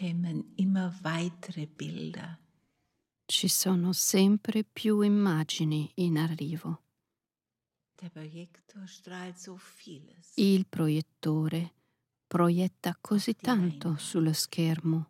kämen immer weitere Bilder. Ci sono sempre più immagini in arrivo. Der Projektor strahlt so vieles Il proiettore proietta auf così die tanto Leinwand. sullo schermo.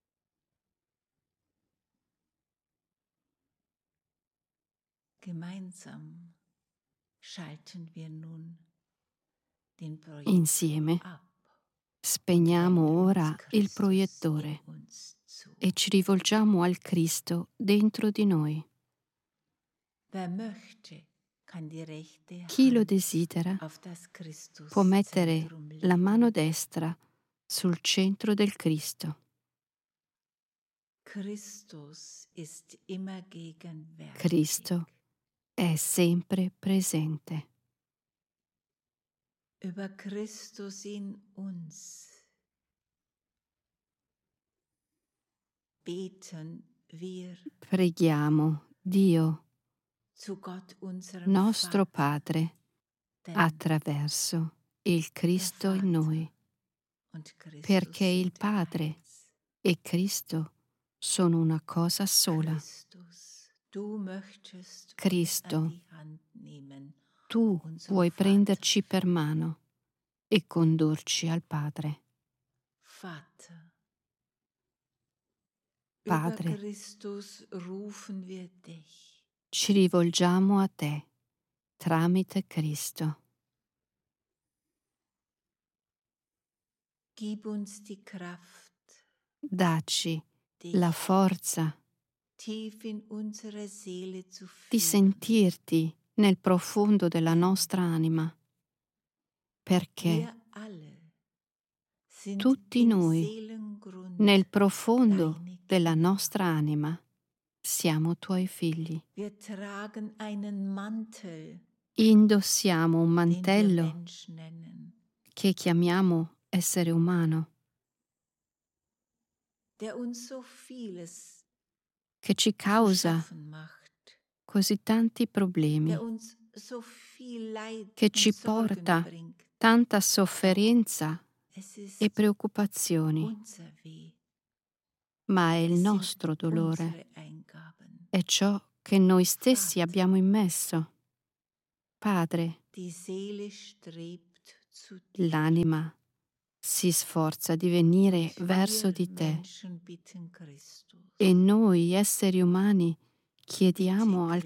Gemeinsam schalten wir nun den Projektor Insieme ab spegniamo und wenden uns ora il Christus in proiettore uns zu. e ci rivolgiamo al Cristo dentro di noi. Wer möchte, kann die rechte Chi lo Hand desidera auf das può mettere Christuszentrum la mano legen. destra sul centro del Cristo. Christus ist immer gegenwärtig. Cristo è sempre presente. Über Christus in uns beten wir Preghiamo Dio, zu Gott, unserem nostro Vater, Padre, denn attraverso il Cristo in noi, und Christus perché il sind Padre eins. e Cristo sono una cosa sola. Christus, du möchtest uns Cristo, an die Hand nehmen, tu und zum vuoi Vater prenderci per führen. mano e condurci al Padre. Vater, Padre, über Christus rufen wir dich. ci rivolgiamo a te tramite Cristo. Gib uns die Kraft, Dacci dich la forza tief in unsere Seele zu di fühlen. sentirti nel profondo della nostra anima, perché Wir alle sind tutti im noi, Seelengrund nel profondo deine della Kinder. nostra anima, siamo tuoi figli. Wir tragen einen Mantel, Indossiamo un den wir mantello Mensch nennen, che chiamiamo essere umano, der uns so vieles che ci zu causa schaffen macht, così tanti problemi, der uns so viel Leid che und ci Sorgen porta bringt. tanta sofferenza Es ist e preoccupazioni, unser Weh, ma è il es sind nostro dolore, unsere Eingaben. è ciò che noi stessi Vater, abbiamo immesso. Padre, die Seele strebt zu dir. l'anima si sforza di venire Und verso wir di te Menschen bitten Christus. e noi esseri umani chiediamo al